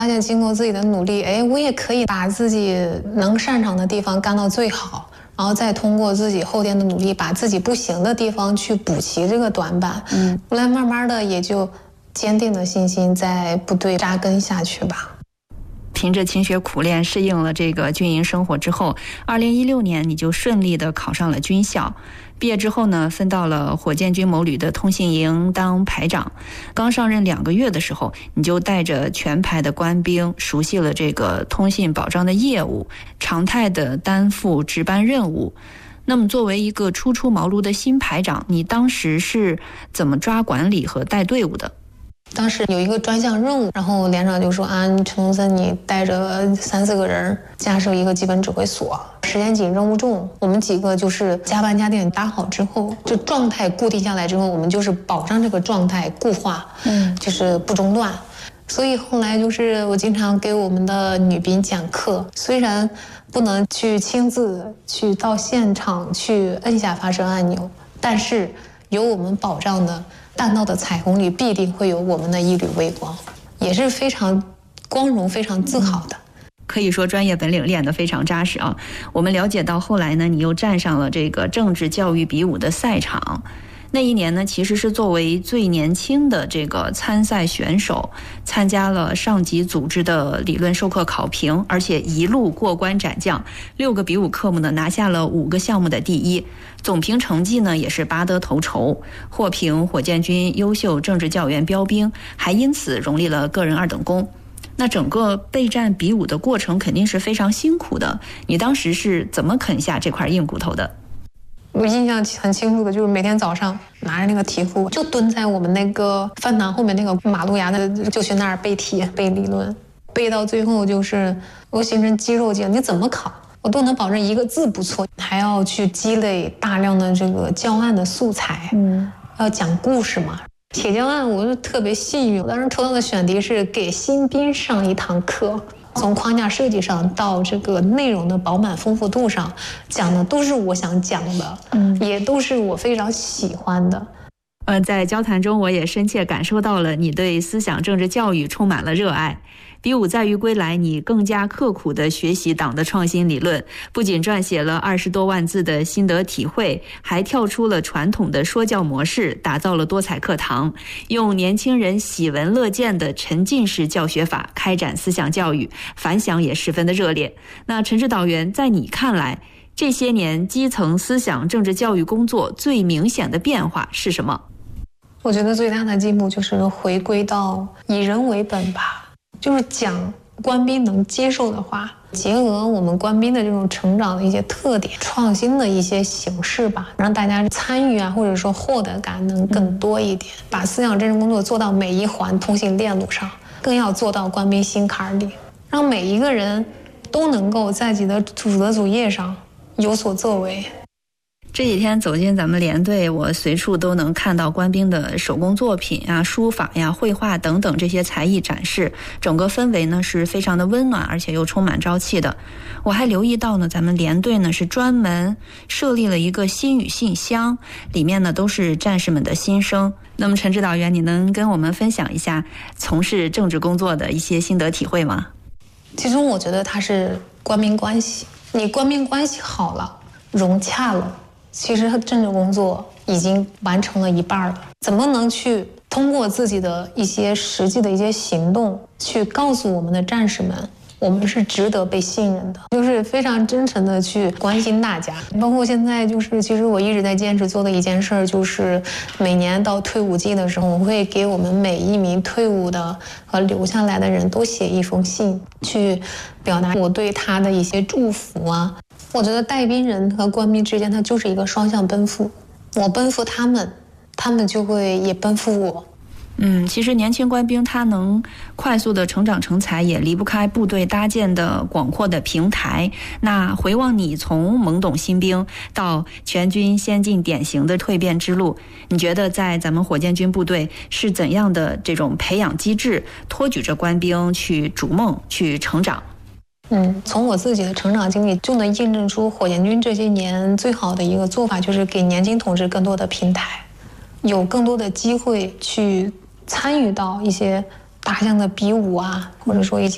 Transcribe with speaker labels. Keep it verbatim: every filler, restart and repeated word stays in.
Speaker 1: 发现经过自己的努力，哎，我也可以把自己能擅长的地方干到最好，然后再通过自己后天的努力，把自己不行的地方去补齐这个短板。嗯，后来慢慢的也就坚定的信心在部队扎根下去吧。
Speaker 2: 凭着勤学苦练，适应了这个军营生活之后，二零一六年你就顺利的考上了军校。毕业之后呢，分到了火箭军某旅的通信营当排长。刚上任两个月的时候，你就带着全排的官兵熟悉了这个通信保障的业务，常态的担负值班任务。那么作为一个初出茅庐的新排长，你当时是怎么抓管理和带队伍的？
Speaker 1: 当时有一个专项任务，然后连长就说啊，陈东森，你带着三四个人架设一个基本指挥所，时间紧任务重，我们几个就是加班加点搭好之后，就状态固定下来之后，我们就是保障这个状态固化，嗯，就是不中断。所以后来就是我经常给我们的女兵讲课，虽然不能去亲自去到现场去摁下发射按钮，但是有我们保障的弹道的彩虹里必定会有我们的一缕微光，也是非常光荣非常自豪的。
Speaker 2: 可以说专业本领练得非常扎实啊。我们了解到后来呢，你又站上了这个政治教育比武的赛场。那一年呢，其实是作为最年轻的这个参赛选手，参加了上级组织的理论授课考评，而且一路过关斩将，六个比武科目呢拿下了五个项目的第一，总评成绩呢也是拔得头筹，获评火箭军优秀政治教员标兵，还因此荣立了个人二等功。那整个备战比武的过程肯定是非常辛苦的，你当时是怎么啃下这块硬骨头的？
Speaker 1: 我印象很清楚的就是每天早上拿着那个题库，就蹲在我们那个饭堂后面那个马路牙的，就去那儿背题背理论，背到最后就是我形成肌肉记忆，你怎么考我都能保证一个字不错，还要去积累大量的这个教案的素材，嗯，要讲故事嘛。铁教案我就特别幸运，我当时抽到的选题是给新兵上一堂课，从框架设计上到这个内容的饱满丰富度上，讲的都是我想讲的，嗯，也都是我非常喜欢的。
Speaker 2: 呃，在交谈中，我也深切感受到了你对思想政治教育充满了热爱。比武在于归来，你更加刻苦地学习党的创新理论，不仅撰写了二十多万字的心得体会，还跳出了传统的说教模式，打造了多彩课堂，用年轻人喜闻乐见的沉浸式教学法开展思想教育，反响也十分的热烈。那陈指导员，在你看来，这些年基层思想政治教育工作最明显的变化是什么？
Speaker 1: 我觉得最大的进步就是回归到以人为本吧，就是讲官兵能接受的话，结合我们官兵的这种成长的一些特点，创新的一些形式吧，让大家参与啊，或者说获得感能更多一点，把思想政治工作做到每一环通信链路上，更要做到官兵心坎里，让每一个人都能够在自己的主责主业上有所作为。
Speaker 2: 这几天走进咱们连队，我随处都能看到官兵的手工作品啊、书法呀、绘画等等这些才艺展示，整个氛围呢是非常的温暖，而且又充满朝气的。我还留意到呢，咱们连队呢是专门设立了一个心语信箱，里面呢都是战士们的心声。那么陈指导员，你能跟我们分享一下从事政治工作的一些心得体会吗？
Speaker 1: 其实我觉得它是官兵关系，你官兵关系好了，融洽了，其实政治工作已经完成了一半了。怎么能去通过自己的一些实际的一些行动，去告诉我们的战士们，我们是值得被信任的，就是非常真诚的去关心大家。包括现在就是其实我一直在坚持做的一件事，就是每年到退伍季的时候，我会给我们每一名退伍的和留下来的人都写一封信，去表达我对他的一些祝福啊。我觉得带兵人和官兵之间，它就是一个双向奔赴，我奔赴他们，他们就会也奔赴我。
Speaker 2: 嗯，其实年轻官兵他能快速的成长成才，也离不开部队搭建的广阔的平台。那回望你从懵懂新兵到全军先进典型的蜕变之路，你觉得在咱们火箭军部队是怎样的这种培养机制托举着官兵去逐梦去成长？
Speaker 1: 嗯，从我自己的成长经历就能印证出火箭军这些年最好的一个做法，就是给年轻同志更多的平台，有更多的机会去参与到一些大项的比武啊，或者说一些